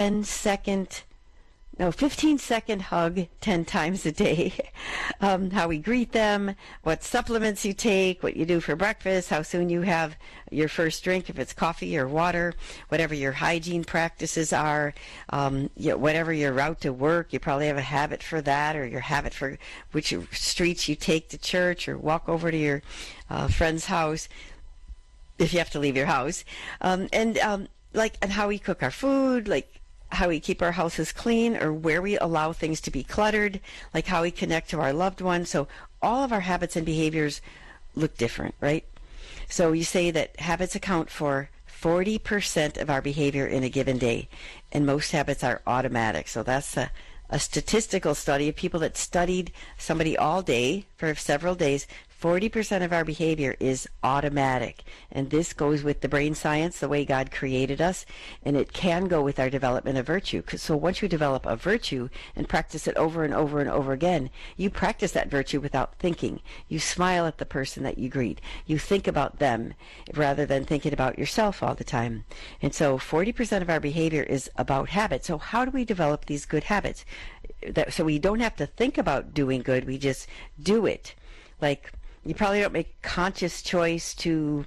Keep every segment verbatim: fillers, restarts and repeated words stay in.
ten second no, fifteen second hug ten times a day. Um, how we greet them, what supplements you take, what you do for breakfast, how soon you have your first drink, if it's coffee or water, whatever your hygiene practices are, um, you know, whatever your route to work, you probably have a habit for that, or your habit for which streets you take to church or walk over to your uh, friend's house if you have to leave your house. Um, and um, like, and how we cook our food, like how we keep our houses clean, or where we allow things to be cluttered, like how we connect to our loved ones. So all of our habits and behaviors look different, right? So you say that habits account for forty percent of our behavior in a given day, and most habits are automatic. So that's a, a statistical study of people that studied somebody all day for several days. forty percent of our behavior is automatic, and this goes with the brain science, the way God created us, and it can go with our development of virtue. So once you develop a virtue and practice it over and over and over again, you practice that virtue without thinking. You smile at the person that you greet. You think about them rather than thinking about yourself all the time. And so forty percent of our behavior is about habit. So how do we develop these good habits? That, so we don't have to think about doing good, we just do it. Like, you probably don't make a conscious choice to,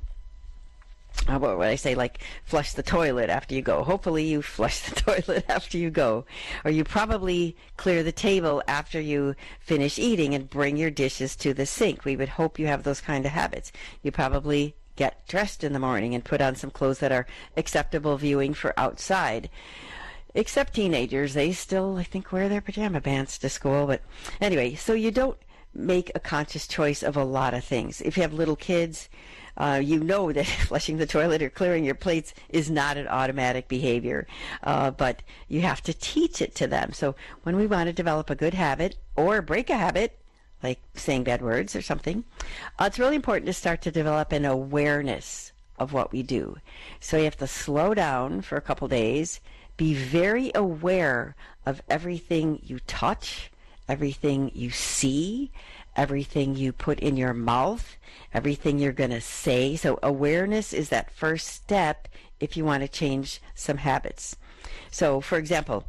uh, what would I say, like flush the toilet after you go. Hopefully you flush the toilet after you go. Or you probably clear the table after you finish eating and bring your dishes to the sink. We would hope you have those kind of habits. You probably get dressed in the morning and put on some clothes that are acceptable viewing for outside. Except teenagers, they still, I think, wear their pajama pants to school. But anyway, so you don't make a conscious choice of a lot of things. If you have little kids, uh, you know that flushing the toilet or clearing your plates is not an automatic behavior, uh, but you have to teach it to them. So when we want to develop a good habit or break a habit, like saying bad words or something, uh, it's really important to start to develop an awareness of what we do. So you have to slow down for a couple days, be very aware of everything you touch, everything you see, everything you put in your mouth, everything you're going to say. So awareness is that first step if you want to change some habits. So, for example,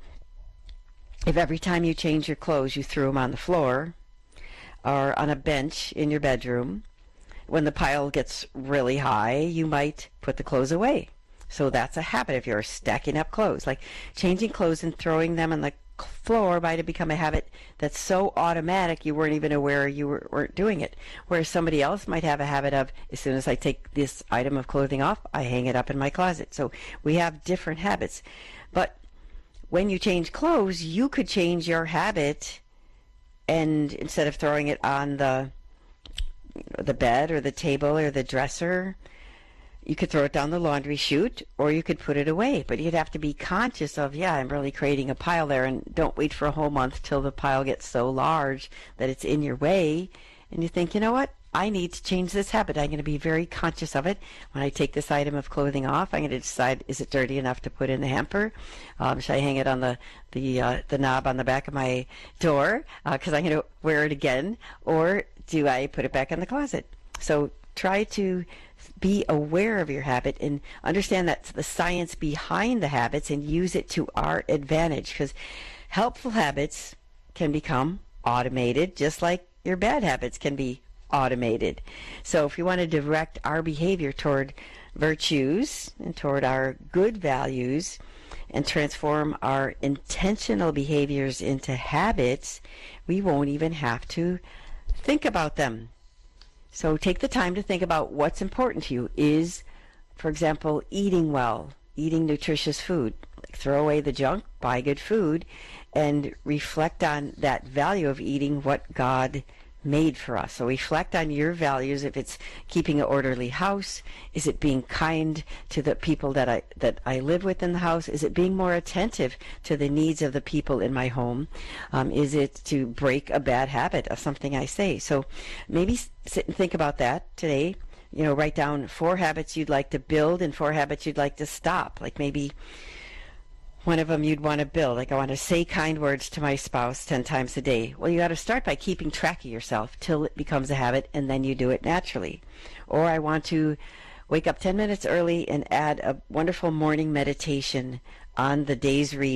if every time you change your clothes you threw them on the floor or on a bench in your bedroom, when the pile gets really high, you might put the clothes away. So that's a habit if you're stacking up clothes. Like changing clothes and throwing them on the floor might have become a habit that's so automatic you weren't even aware you were, weren't doing it. Whereas somebody else might have a habit of, as soon as I take this item of clothing off, I hang it up in my closet. So we have different habits. But when you change clothes, you could change your habit, and instead of throwing it on the the bed or the table or the dresser, you could throw it down the laundry chute, or you could put it away. But you'd have to be conscious of, yeah, I'm really creating a pile there, and don't wait for a whole month till the pile gets so large that it's in your way. And you think, you know what? I need to change this habit. I'm going to be very conscious of it. When I take this item of clothing off, I'm going to decide, is it dirty enough to put in the hamper? Um, should I hang it on the the uh, the knob on the back of my door because uh, I'm going to wear it again? Or do I put it back in the closet? So try to be aware of your habit and understand that's the science behind the habits and use it to our advantage, because helpful habits can become automated just like your bad habits can be automated. So if you want to direct our behavior toward virtues and toward our good values and transform our intentional behaviors into habits, we won't even have to think about them. So take the time to think about what's important to you. Is, for example, eating well, eating nutritious food. Like throw away the junk, buy good food, and reflect on that value of eating what God made for us. So reflect on your values. If it's keeping an orderly house, is it being kind to the people that I that I live with in the house? Is it being more attentive to the needs of the people in my home? Um, is it to break a bad habit of something I say? So maybe sit and think about that today. You know, write down four habits you'd like to build and four habits you'd like to stop. Like maybe one of them you'd want to build, like I want to say kind words to my spouse ten times a day. Well, you got to start by keeping track of yourself till it becomes a habit, and then you do it naturally. Or I want to wake up ten minutes early and add a wonderful morning meditation on the day's read